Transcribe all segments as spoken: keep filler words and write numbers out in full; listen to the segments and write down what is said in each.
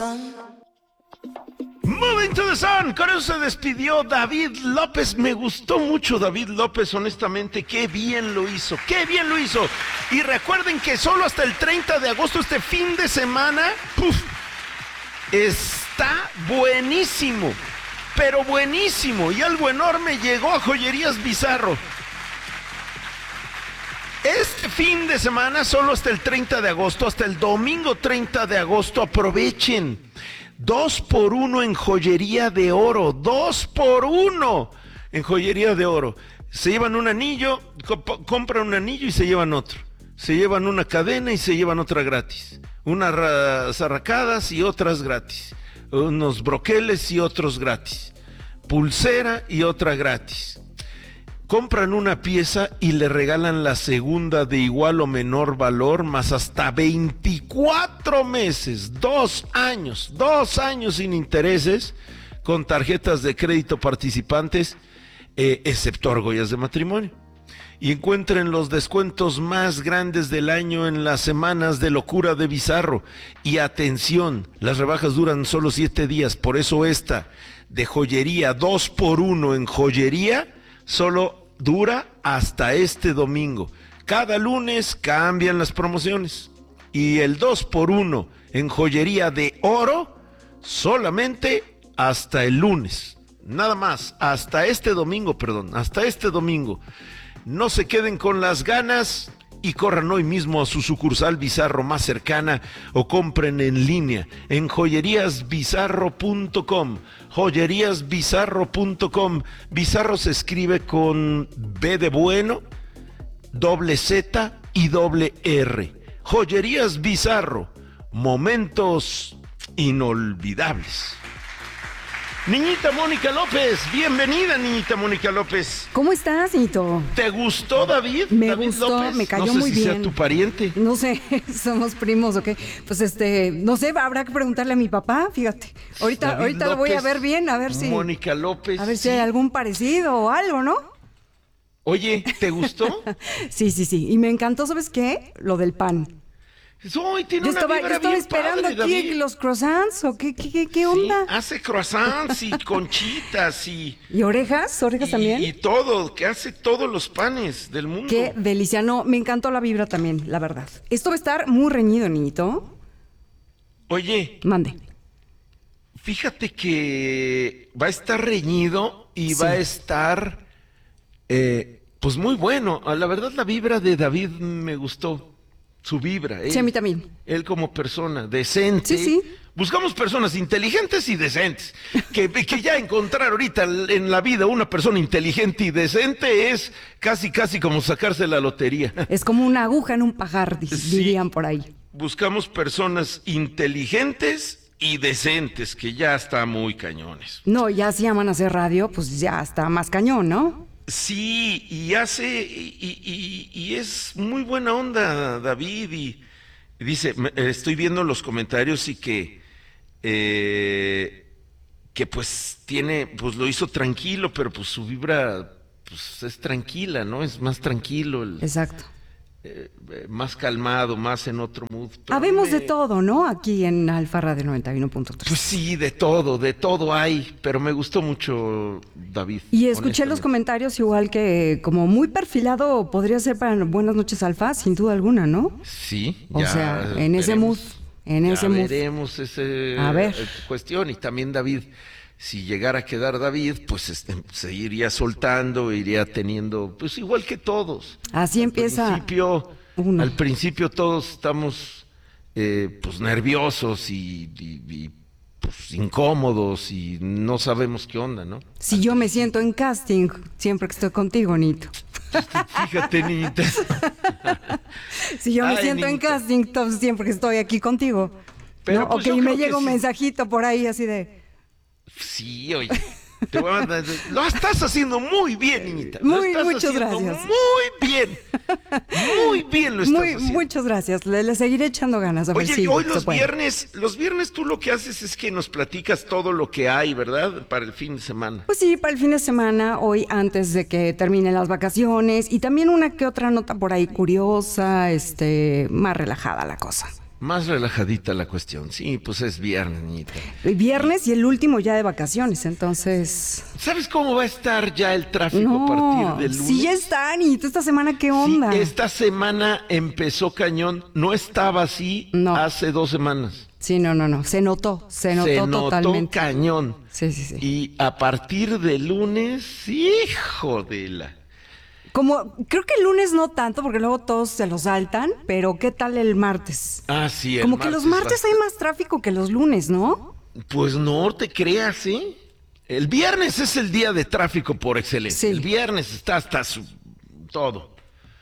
sun. Moving to the Sun, con eso se despidió David López. Me gustó mucho David López, honestamente, qué bien lo hizo, qué bien lo hizo. Y recuerden que solo hasta el treinta de agosto, este fin de semana, ¡puf!, está buenísimo, pero buenísimo. Y algo enorme llegó a Joyerías Bizarro. Este fin de semana, solo hasta el treinta de agosto, hasta el domingo treinta de agosto, aprovechen. Dos por uno en Joyería de Oro, dos por uno en Joyería de Oro. Se llevan un anillo, comp- compran un anillo y se llevan otro. Se llevan una cadena y se llevan otra gratis. Unas ra- zarracadas y otras gratis. Unos broqueles y otros gratis. Pulsera y otra gratis. Compran una pieza y le regalan la segunda de igual o menor valor, más hasta veinticuatro meses, dos años, dos años sin intereses, con tarjetas de crédito participantes, eh, excepto argollas de matrimonio. Y encuentren los descuentos más grandes del año en las semanas de locura de Bizarro. Y atención, las rebajas duran solo siete días, por eso esta de joyería, dos por uno en joyería, solo dura hasta este domingo. Cada lunes cambian las promociones. Y el dos por uno en Joyería de Oro solamente hasta el lunes. Nada más, hasta este domingo, perdón, hasta este domingo. No se queden con las ganas y corran hoy mismo a su sucursal Bizarro más cercana o compren en línea en joyerías bizarro punto com. joyerías bizarro punto com. Bizarro se escribe con B de bueno, doble Z y doble R. Joyerías Bizarro, momentos inolvidables. Niñita Mónica López, bienvenida, niñita Mónica López. ¿Cómo estás, Nito? ¿Te gustó David? Me David gustó, López. me cayó no sé muy si bien. sea tu pariente. No sé, somos primos, ¿ok? Pues este, no sé, habrá que preguntarle a mi papá, fíjate. Ahorita, David ahorita lo voy a López, ver bien, a ver si. Mónica López. A ver si sí. hay algún parecido o algo, ¿no? Oye, ¿te gustó? Sí, sí, sí. Y me encantó, ¿sabes qué? Lo del pan. Uy, tiene Yo una estaba, yo vibra estaba bien esperando padre, aquí David. los croissants o qué, qué, qué, qué Sí, onda. hace croissants y conchitas y... ¿Y orejas? ¿Orejas y, también? y todo, que hace todos los panes del mundo. Qué delicia. No, me encantó la vibra también, la verdad. Esto va a estar muy reñido, niñito. Oye, Mande. fíjate que va a estar reñido y Sí. va a estar, eh, pues muy bueno. A La verdad, la vibra de David me gustó. Su vibra. Él, Sí, a mí también. Él como persona decente. Sí, sí. Buscamos personas inteligentes y decentes. Que, que ya encontrar ahorita en la vida una persona inteligente y decente es casi, casi como sacarse la lotería. Es como una aguja en un pajar, di- Sí. dirían por ahí. Buscamos personas inteligentes y decentes, que ya está muy cañones. No, ya si aman hacer radio, pues ya está más cañón, ¿no? Sí, y hace, y, y- y- y es muy buena onda, David, y dice, me- estoy viendo los comentarios y que, eh, que pues tiene, pues lo hizo tranquilo, pero pues su vibra, pues es tranquila, ¿no? Es más tranquilo, el- Exacto. eh, eh, más calmado, más en otro mood. Pero Habemos me- de todo, ¿no? Aquí en Alfa Radio noventa y uno punto tres. Pues sí, de todo, de todo hay, pero me gustó mucho, David. Y escuché los honestamente. comentarios igual que como muy perfilado podría ser para Buenas noches Alfa, sin duda alguna, ¿no? Sí, O ya sea, en ese veremos. mood, en Ya ese mood. veremos ese A ver. eh, cuestión. Y también David, si llegara a quedar David, pues este, se iría soltando, iría teniendo, pues igual que todos. Así Al empieza principio, uno. al principio todos estamos eh, pues nerviosos y, y- y, pues incómodos y no sabemos qué onda, ¿no? Si yo me siento en casting siempre que estoy contigo, Nito. Fíjate, niñita. Si yo me Ay, siento en niñita. casting, entonces siempre que estoy aquí contigo. Pero, ¿no? pues, Ok, yo me creo llega que un sí. mensajito por ahí así de... Sí, oye. Te voy a mandar- Lo estás haciendo muy bien, niñita. Lo Muy, estás muchas haciendo gracias. Muy bien. Muy bien lo estás Muy, haciendo. muchas gracias. Le, le seguiré echando ganas. A ver Oye, si hoy se los puede. viernes, los viernes tú lo que haces es que nos platicas todo lo que hay, ¿verdad? Para el fin de semana. Pues sí, para el fin de semana, hoy antes de que terminen las vacaciones y también una que otra nota por ahí curiosa, este, más relajada la cosa. Más relajadita la cuestión. Sí, pues es viernes, niñita. El viernes y el último ya de vacaciones, entonces... ¿Sabes cómo va a estar ya el tráfico No, a partir del lunes? sí ya está, niñito. ¿Esta semana qué onda? Sí, esta semana empezó cañón. No estaba así No. hace dos semanas. Sí, no, no, no. Se notó, se notó Se notó totalmente. cañón. Sí, sí, sí. Y a partir del lunes, hijo de la... Como, creo que el lunes no tanto, porque luego todos se los saltan, pero ¿qué tal el martes? Ah, sí, el Como que los martes va- hay más tráfico que los lunes, ¿no? Pues no te creas, ¿eh? El viernes es el día de tráfico por excelencia. Sí. El viernes está hasta su... todo.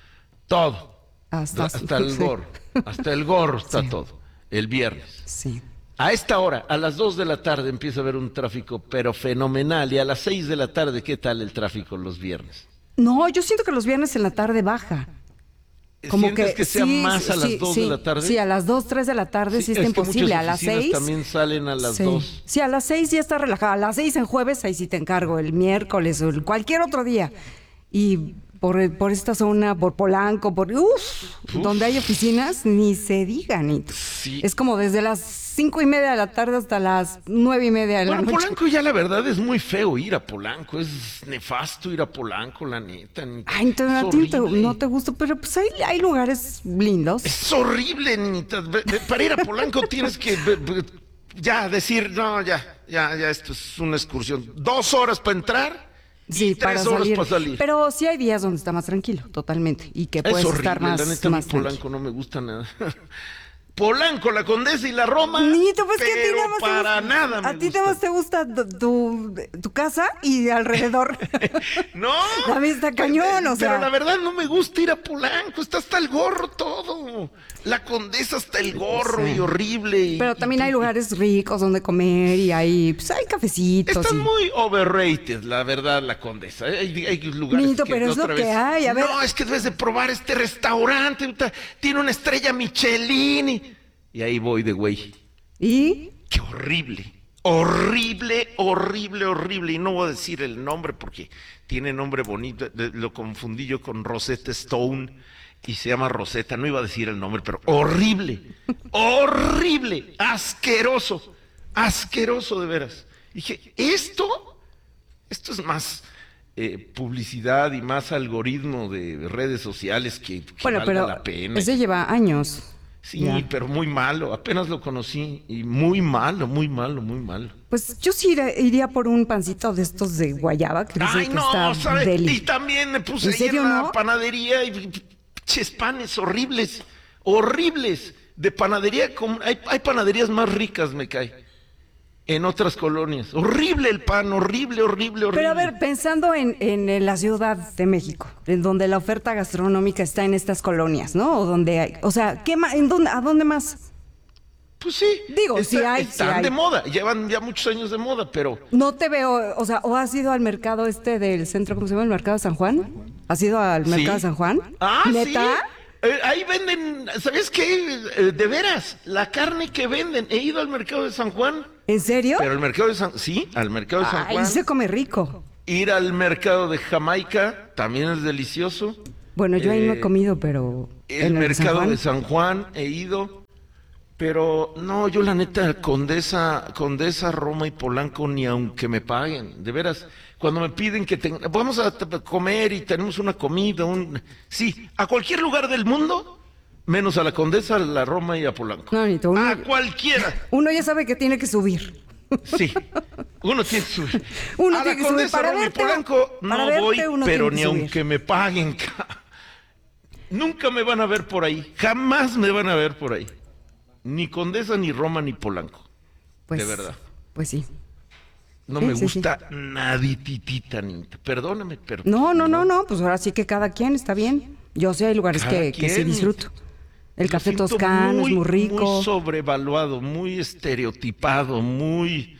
Todo. Hasta, Hasta el sí. gorro. Hasta el gorro está Sí. todo. El viernes. Sí. A esta hora, a las dos de la tarde, empieza a haber un tráfico, pero fenomenal. Y a las seis de la tarde, ¿qué tal el tráfico los viernes? No, yo siento que los viernes en la tarde baja. Como ¿Sientes que, que sea sí, más a las sí, dos sí, de la tarde? Sí, a las dos, tres de la tarde sí, Sí, está es que imposible. muchas A las oficinas seis. también salen a las sí. dos. Sí, a las seis ya está relajada. A las seis en jueves, ahí sí te encargo, el miércoles o el- cualquier otro día. Y por, por esta zona, por Polanco, por uf, donde hay oficinas, ni se diga, ni. Sí. Es como desde las cinco y media de la tarde hasta las nueve y media de la Bueno, noche. Polanco ya la verdad es muy feo ir a Polanco. Es nefasto ir a Polanco, la neta. ni- Ay, entonces es a ti no te, horrible. no te gusta, pero pues hay, hay lugares lindos. Es horrible, niñita. Ve- ve- Para ir a Polanco tienes que ve- ve- ya decir, no, ya, ya, ya, esto es una excursión. Dos horas para entrar y Sí, para tres horas salir. para salir. Pero sí hay días donde está más tranquilo, totalmente. Y que Es puedes horrible, estar más, la neta, a mí más tranquilo. Polanco no me gusta nada. Polanco, la Condesa y la Roma. Niñito, pues que a ti pero nada más te para gusta- nada me A ti gusta. nada más te gusta tu, tu, tu casa y alrededor. No. La vista cañón, o sea. Pero la verdad no me gusta ir a Polanco, está hasta el gorro todo. La Condesa hasta el gorro Sí. y horrible. y- Pero también y- hay lugares ricos donde comer y hay, pues hay cafecitos. Está y- muy overrated, la verdad, la Condesa. Hay, hay lugares Niñito, que pero es lo otra que vez, hay, a ver. No, es que debes de probar este restaurante. puta, Tiene una estrella Michelin. Y, y ahí voy de güey. Y Qué horrible. Horrible, horrible, horrible. Y no voy a decir el nombre porque tiene nombre bonito. De- Lo confundí yo con Rosetta Stone y se llama Rosetta. No iba a decir el nombre, pero horrible. Horrible. Asqueroso. Asqueroso de veras. Dije, esto, esto es más eh, publicidad y más algoritmo de redes sociales que, que bueno, valga pero la pena. ese lleva años. Sí, Ya. pero muy malo. Apenas lo conocí y muy malo, muy malo, muy malo. Pues yo sí iría, iría por un pancito de estos de guayaba, que dicen Ay, que no, está ¿sabes? deli. Y también me puse ¿En ahí serio, en la no? panadería y ches panes horribles, horribles. De panadería, como- hay, hay panaderías más ricas, me cae. En otras colonias. Horrible el pan, horrible, horrible, horrible. Pero a ver, pensando en, en la Ciudad de México, en donde la oferta gastronómica está en estas colonias, ¿no? O donde hay, o sea, ¿qué más, en dónde, ¿a dónde más? Pues sí. Digo, está- sí hay, sí Están hay. de moda, llevan ya muchos años de moda, pero... No te veo, o sea, ¿o has ido al mercado este del centro, ¿cómo se llama? ¿El mercado de San Juan? ¿Has ido al mercado Sí. de San Juan? Ah, ¿Neta? sí. Eh, ahí venden, ¿sabes qué? Eh, de veras, la carne que venden. He ido al mercado de San Juan, ¿En serio? pero el mercado de San... Sí, al mercado de San Ahí Juan. se come rico. Ir al mercado de Jamaica también es delicioso. Bueno, yo ahí no he Eh, comido, pero... El en de San mercado Juan. de San Juan he ido, pero no, yo la neta, Condesa, Condesa, Roma y Polanco, ni aunque me paguen, de veras, cuando me piden que tenga, vamos a t- comer y tenemos una comida, un, sí, a cualquier lugar del mundo, menos a la Condesa, a la Roma y a Polanco. No, ni tú, uno- A cualquiera, Uno ya sabe que tiene que subir. sí, uno tiene que subir. Uno a tiene la que subir. Condesa, Para Roma y verte, Polanco para no verte, voy, uno pero tiene ni que subir. aunque me paguen. ca- Nunca me van a ver por ahí, jamás me van a ver por ahí. Ni Condesa, ni Roma, ni Polanco. Pues, de verdad. Pues sí. No Sí, me sí, gusta nadititita, ni perdóname, pero... No, no, no, no, pues ahora sí que cada quien está bien. Yo sé, hay lugares Cada que, que sí quien. disfruto. El Lo café siento toscano es muy rico. Muy sobrevaluado, muy estereotipado, muy,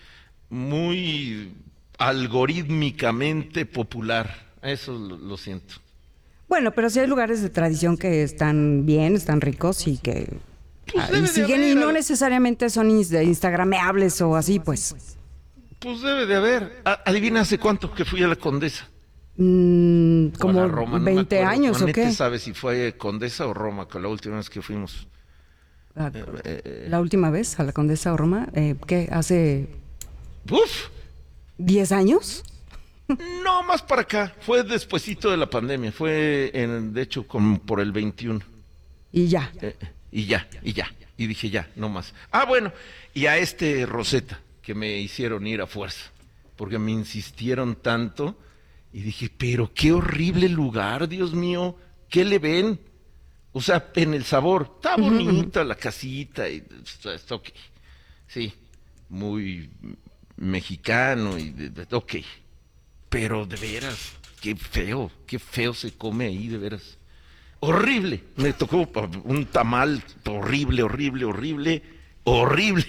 muy algorítmicamente popular. Eso lo, lo siento. Bueno, pero sí hay lugares de tradición que están bien, están ricos y que Pues ah, debe y de siguen y haber, no a- necesariamente son ins- de instagrameables o así, pues. Pues debe de haber. A- adivina hace cuánto que fui a la Condesa. mm, O a como la Roma, no me veinte acuerdo. años o Juanete qué. sabe si fue Condesa o Roma, que la última vez que fuimos. Ah, Eh, eh, La última vez a la Condesa o Roma, eh, ¿qué? ¿Hace uf, diez años? no, más para acá. Fue despuesito de la pandemia. Fue, en, de hecho, como por el veintiuno. Y ya. Eh, y ya, y ya. Y dije ya, no más. Ah, bueno, y a este Rosetta, que me hicieron ir a fuerza, porque me insistieron tanto, y dije, pero qué horrible lugar, Dios mío, ¿qué le ven? O sea, en el sabor, está bonita la casita, y está, está ok. Sí, muy mexicano, y de- de- ok. Pero de veras, qué feo, qué feo se come ahí, de veras. Horrible. Me tocó un tamal horrible, horrible, horrible, horrible.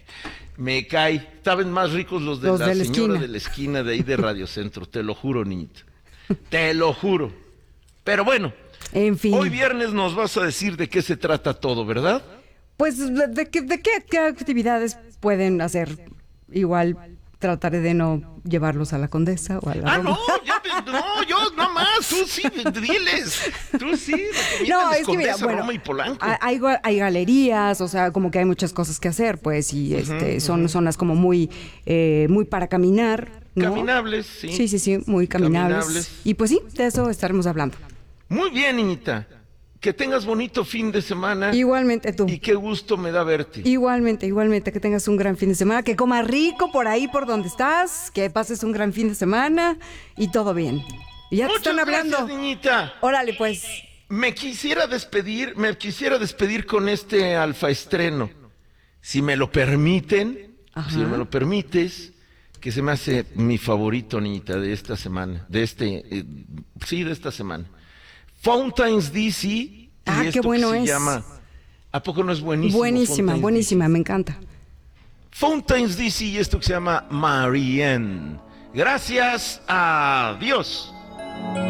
Me cae. Estaban más ricos los de Los la de la señora esquina. de la esquina de ahí de Radio Centro. Te lo juro, niñita. Te lo juro. Pero bueno, En fin. hoy viernes nos vas a decir de qué se trata todo, ¿verdad? Pues, ¿de, de qué, de qué- qué actividades pueden hacer? Igual trataré de no llevarlos a la Condesa o a la Ah, Roma. no, ya te- no, yo no más, tú sí, diles. Tú sí, No, recomiéndales es que mira, Condesa, bueno, Roma y Polanco. hay, hay ga- hay galerías, o sea, como que hay muchas cosas que hacer, pues, y este, son zonas como muy, eh, muy para caminar, ¿no? Caminables, sí. Sí, sí, sí, muy caminables. Caminables. Y pues sí, de eso estaremos hablando. Muy bien, niñita. Que tengas bonito fin de semana. Igualmente tú. Y qué gusto me da verte. Igualmente, igualmente, que tengas un gran fin de semana, que comas rico por ahí, por donde estás, que pases un gran fin de semana y todo bien. Y ya Muchas te están hablando. gracias, niñita. Órale, pues. Me quisiera despedir, me quisiera despedir con este alfa estreno. Si me lo permiten, Ajá. si me lo permites, que se me hace mi favorito, niñita, de esta semana, de este, eh, sí, de esta semana. Fountains D C. Y Ah, qué esto que bueno se es. llama, ¿a poco no es buenísimo? Buenísima, Fountains buenísima, me encanta. D C? Fountains D C y esto que se llama Marianne. Gracias a Dios.